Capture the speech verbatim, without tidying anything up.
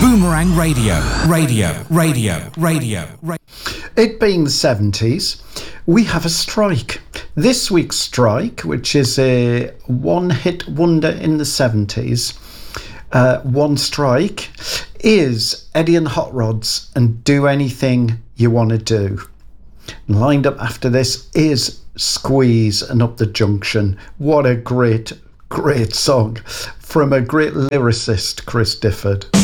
Boomerang Radio, radio, radio, radio, radio. It being the seventies, we have a strike. This week's strike, which is a one-hit wonder in the seventies, uh, one strike, is Eddie and Hot Rods and Do Anything You Want to Do. Lined up after this is Squeeze and Up the Junction. What a great, great song from a great lyricist, Chris Difford.